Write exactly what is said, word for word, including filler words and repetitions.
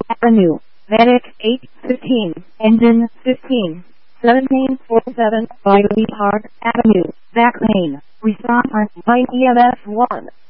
Avenue, Medic eight fifteen, Engine fifteen, seventeen forty-seven, Byerly Park Avenue, Back Lane, response on nine E M S one.